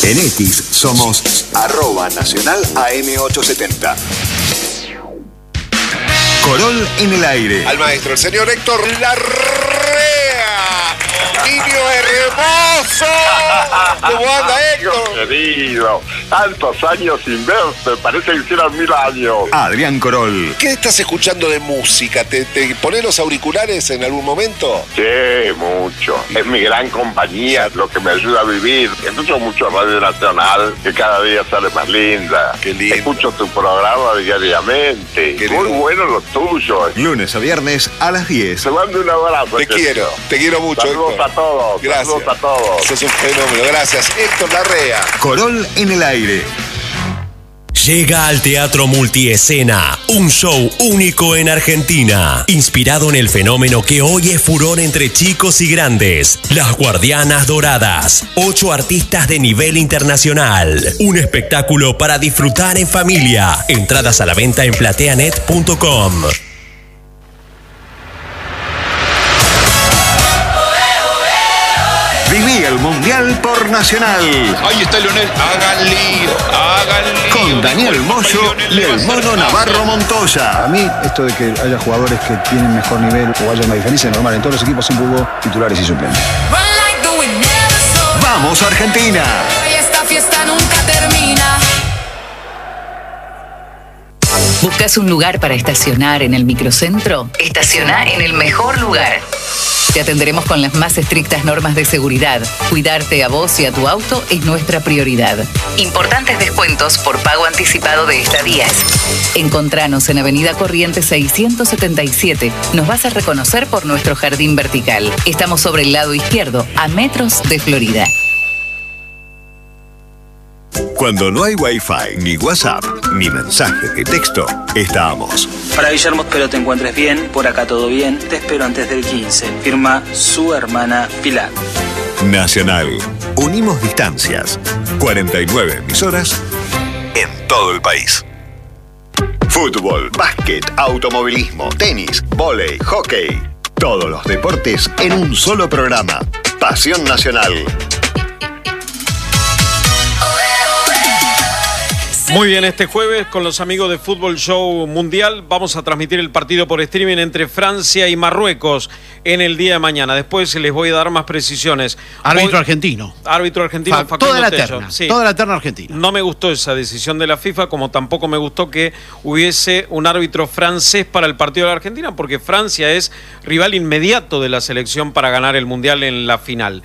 En X somos @Nacional AM870. Corol en el aire. Al maestro, el señor Héctor Larrea. Niño hermoso. ¿Cómo anda, Héctor? Querido, tantos años sin verte, parece que hicieran 1000 años. Adrián Corol. ¿Qué estás escuchando de música? ¿Te pones los auriculares en algún momento? Sí, mucho. Es mi gran compañía, lo que me ayuda a vivir. Escucho mucho Radio Nacional, que cada día sale más linda. Qué lindo. Escucho tu programa diariamente. Qué Muy lindo. bueno lo tuyo. Lunes a viernes a las 10. Te mando un abrazo. Te quiero mucho, Saludos Héctor. a todos. Gracias. Saludos a todos. Sos un fenómeno, gracias. Héctor Larrea. Corol en el aire. Llega al Teatro Multiescena, un show único en Argentina, inspirado en el fenómeno que hoy es furor entre chicos y grandes, Las Guardianas Doradas. 8 artistas de nivel internacional. Un espectáculo para disfrutar en familia. Entradas a la venta en plateanet.com. Viví el Mundial por Nacional. Ahí está Lionel, hagan lío. Con Daniel Moyo y el Mono Navarro Montoya. A mí, esto de que haya jugadores que tienen mejor nivel o haya una diferencia es normal. En todos los equipos siempre hubo titulares y suplentes. ¡Vamos, Argentina! Esta fiesta nunca termina. ¿Buscas un lugar para estacionar en el microcentro? Estaciona en el mejor lugar. Te atenderemos con las más estrictas normas de seguridad. Cuidarte a vos y a tu auto es nuestra prioridad. Importantes descuentos por pago anticipado de estadías. Encontranos en Avenida Corrientes 677. Nos vas a reconocer por nuestro jardín vertical. Estamos sobre el lado izquierdo, a metros de Florida. Cuando no hay Wi-Fi, ni WhatsApp, ni mensaje de texto, estamos. Para Guillermo, espero te encuentres bien. Por acá todo bien. Te espero antes del 15. Firma su hermana Pilar. Nacional. Unimos distancias. 49 emisoras en todo el país. Fútbol, básquet, automovilismo, tenis, vóley, hockey. Todos los deportes en un solo programa. Pasión Nacional. Muy bien, este jueves con los amigos de Fútbol Show Mundial vamos a transmitir el partido por streaming entre Francia y Marruecos en el día de mañana. Después les voy a dar más precisiones. Árbitro argentino. Árbitro argentino. Toda la terna, sí. toda la terna argentina. No me gustó esa decisión de la FIFA, como tampoco me gustó que hubiese un árbitro francés para el partido de la Argentina, porque Francia es rival inmediato de la selección para ganar el Mundial en la final.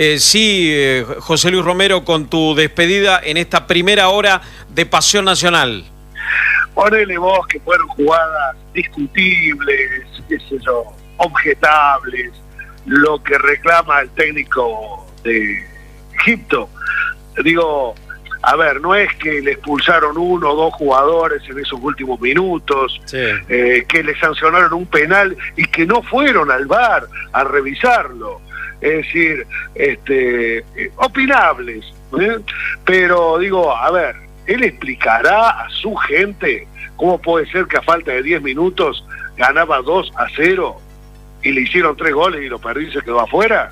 José Luis Romero, con tu despedida en esta primera hora de Pasión Nacional. Ponele vos que fueron jugadas discutibles, qué sé yo, objetables, lo que reclama el técnico de Egipto. Digo, a ver, no es que le expulsaron 1 o 2 jugadores en esos últimos minutos, sí. Que le sancionaron un penal y que no fueron al VAR a revisarlo. Es decir, opinables, ¿eh? Pero digo, a ver, él explicará a su gente cómo puede ser que a falta de 10 minutos ganaba 2-0 y le hicieron 3 goles y lo perdió y se quedó afuera.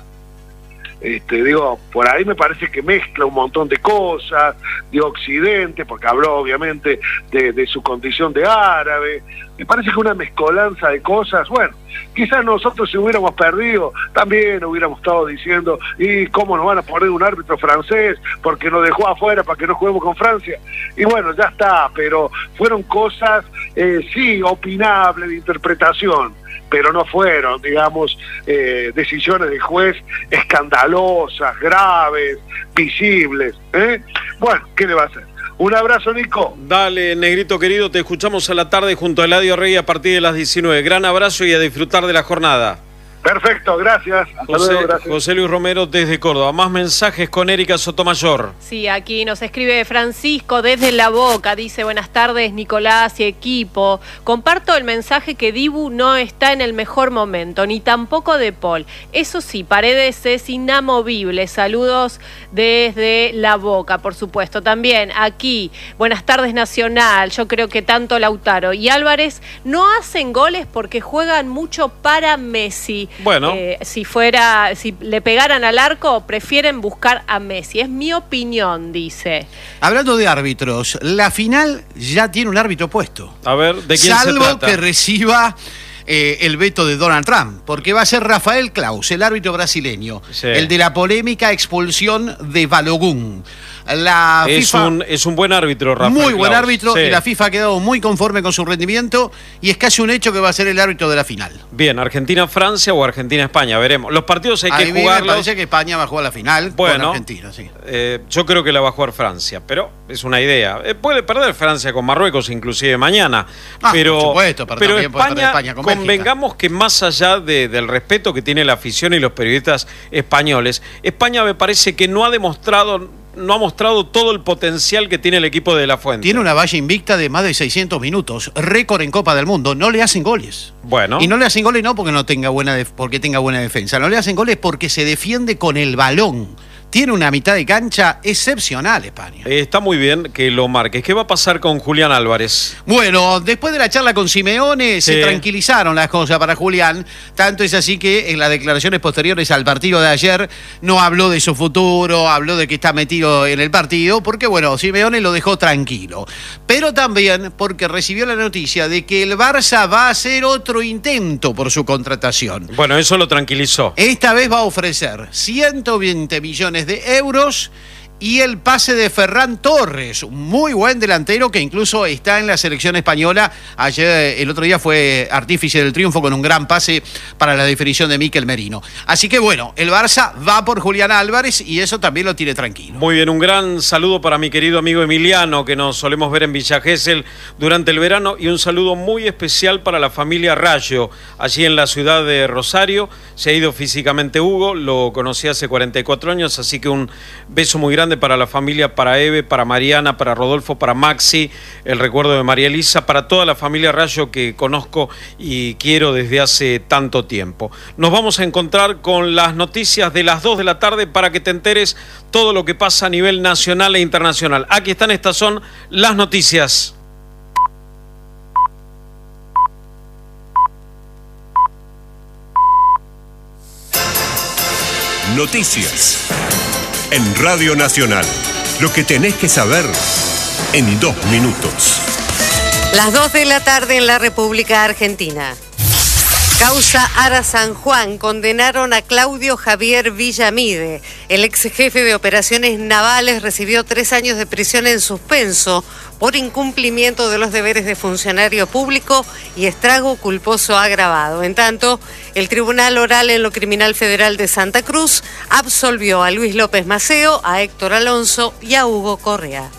Digo, por ahí me parece que mezcla un montón de cosas, de Occidente, porque habló obviamente de su condición de árabe. Me parece que una mezcolanza de cosas. Bueno, quizás nosotros si hubiéramos perdido, también hubiéramos estado diciendo, ¿y cómo nos van a poner un árbitro francés? Porque nos dejó afuera para que no juguemos con Francia. Y bueno, ya está, pero fueron cosas, sí, opinables, de interpretación, pero no fueron, digamos, decisiones de juez escandalosas, graves, visibles. Bueno, ¿qué le va a hacer? Un abrazo, Nico. Dale, Negrito querido, te escuchamos a la tarde junto a Eladio Rey a partir de las 19. Gran abrazo y a disfrutar de la jornada. Perfecto, gracias. Hasta luego, gracias. José Luis Romero desde Córdoba. Más mensajes con Erika Sotomayor. Sí, aquí nos escribe Francisco desde La Boca. Dice, buenas tardes, Nicolás y equipo. Comparto el mensaje que Dibu no está en el mejor momento, ni tampoco De Paul. Eso sí, Paredes es inamovible. Saludos desde La Boca, por supuesto. También aquí, buenas tardes, Nacional. Yo creo que tanto Lautaro y Álvarez no hacen goles porque juegan mucho para Messi. Bueno. si le pegaran al arco, prefieren buscar a Messi. Es mi opinión, dice. Hablando de árbitros, la final ya tiene un árbitro puesto. A ver, ¿de quién se Salvo trata? que reciba el veto de Donald Trump, porque va a ser Rafael Claus, el árbitro brasileño, Sí. el de la polémica expulsión de Balogun. La FIFA, Es un buen árbitro, Rafael muy buen Claus. árbitro, Sí. y la FIFA ha quedado muy conforme con su rendimiento y es casi un hecho que va a ser el árbitro de la final. Bien, Argentina-Francia o Argentina-España, veremos. Los partidos hay A que mí me jugarlos. parece que España va a jugar la final con Argentina, sí. Yo creo que la va a jugar Francia, pero es una idea. Puede perder Francia con Marruecos inclusive mañana. Pero, por supuesto, pero también puede perder España con Bélgica. convengamos que más allá del respeto que tiene la afición y los periodistas españoles, España me parece que no ha mostrado todo el potencial que tiene el equipo de La Fuente. Tiene una valla invicta de más de 600 minutos, récord en Copa del Mundo, no le hacen goles. Bueno. Y no le hacen goles no porque porque tenga buena defensa, no le hacen goles porque se defiende con el balón. Tiene una mitad de cancha excepcional España. Está muy bien que lo marques. ¿Qué va a pasar con Julián Álvarez? Bueno, después de la charla con Simeone se Sí. tranquilizaron las cosas para Julián. Tanto es así que en las declaraciones posteriores al partido de ayer no habló de su futuro, habló de que está metido en el partido, porque bueno, Simeone lo dejó tranquilo. Pero también porque recibió la noticia de que el Barça va a hacer otro intento por su contratación. Bueno, eso lo tranquilizó. Esta vez va a ofrecer 120 millones de euros y el pase de Ferran Torres, un muy buen delantero que incluso está en la selección española. Ayer, el otro día fue artífice del triunfo con un gran pase para la definición de Mikel Merino. Así que bueno, el Barça va por Julián Álvarez y eso también lo tiene tranquilo. Muy bien, un gran saludo para mi querido amigo Emiliano, que nos solemos ver en Villa Gesell durante el verano, y un saludo muy especial para la familia Rayo, allí en la ciudad de Rosario. Se ha ido físicamente Hugo, lo conocí hace 44 años, así que un beso muy grande para la familia, para Eve, para Mariana, para Rodolfo, para Maxi, el recuerdo de María Elisa, para toda la familia Rayo que conozco y quiero desde hace tanto tiempo. Nos vamos a encontrar con las noticias de las 2 de la tarde para que te enteres todo lo que pasa a nivel nacional e internacional. Aquí están, estas son las noticias. Noticias. En Radio Nacional. Lo que tenés que saber en 2 minutos. Las 2 de la tarde en la República Argentina. Causa Ara San Juan. Condenaron a Claudio Javier Villamide. El ex jefe de operaciones navales recibió 3 años de prisión en suspenso por incumplimiento de los deberes de funcionario público y estrago culposo agravado. En tanto, el Tribunal Oral en lo Criminal Federal de Santa Cruz absolvió a Luis López Maceo, a Héctor Alonso y a Hugo Correa.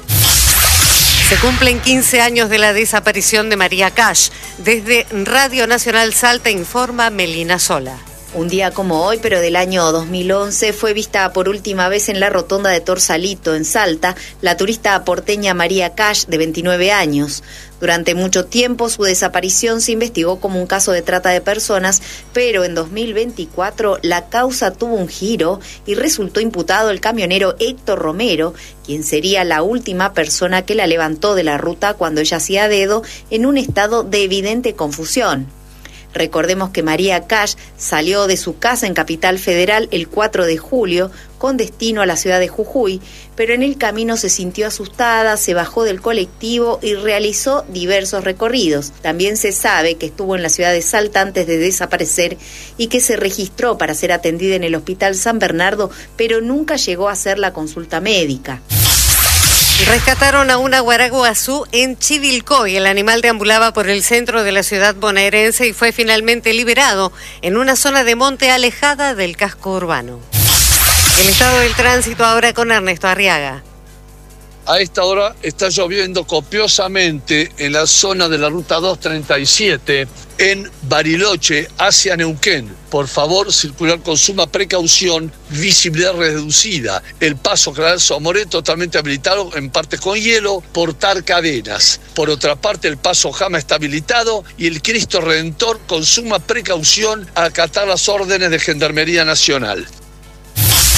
Se cumplen 15 años de la desaparición de María Cash. Desde Radio Nacional Salta informa Melina Sola. Un día como hoy, pero del año 2011, fue vista por última vez en la rotonda de Torsalito, en Salta, la turista porteña María Cash, de 29 años. Durante mucho tiempo su desaparición se investigó como un caso de trata de personas, pero en 2024 la causa tuvo un giro y resultó imputado el camionero Héctor Romero, quien sería la última persona que la levantó de la ruta cuando ella hacía dedo en un estado de evidente confusión. Recordemos que María Cash salió de su casa en Capital Federal el 4 de julio con destino a la ciudad de Jujuy, pero en el camino se sintió asustada, se bajó del colectivo y realizó diversos recorridos. También se sabe que estuvo en la ciudad de Salta antes de desaparecer y que se registró para ser atendida en el Hospital San Bernardo, pero nunca llegó a hacer la consulta médica. Rescataron a una guaraguazú en Chivilcoy. El animal deambulaba por el centro de la ciudad bonaerense y fue finalmente liberado en una zona de monte alejada del casco urbano. El estado del tránsito ahora con Ernesto Arriaga. A esta hora está lloviendo copiosamente en la zona de la ruta 237 en Bariloche hacia Neuquén. Por favor, circular con suma precaución, visibilidad reducida. El paso General Somoré totalmente habilitado, en partes con hielo, portar cadenas. Por otra parte, el paso Jama está habilitado y el Cristo Redentor con suma precaución a acatar las órdenes de Gendarmería Nacional.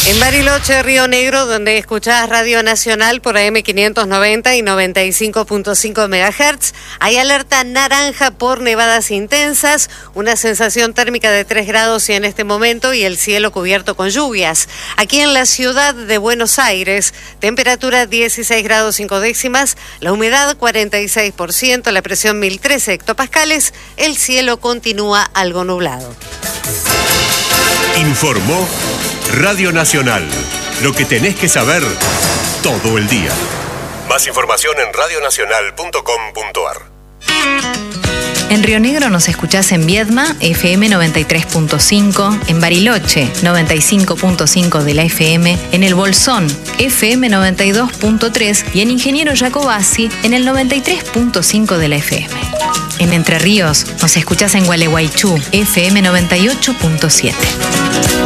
En Bariloche, Río Negro, donde escuchás Radio Nacional por AM 590 y 95.5 MHz, hay alerta naranja por nevadas intensas, una sensación térmica de 3 grados y en este momento y el cielo cubierto con lluvias. Aquí en la ciudad de Buenos Aires, temperatura 16 grados 5 décimas, la humedad 46%, la presión 1013 hectopascales, el cielo continúa algo nublado. Informó Radio Nacional. Lo que tenés que saber todo el día. Más información en radionacional.com.ar. En Río Negro nos escuchás en Viedma, FM 93.5, en Bariloche, 95.5 de la FM, en El Bolsón, FM 92.3 y en Ingeniero Jacobasi, en el 93.5 de la FM. En Entre Ríos nos escuchás en Gualeguaychú, FM 98.7.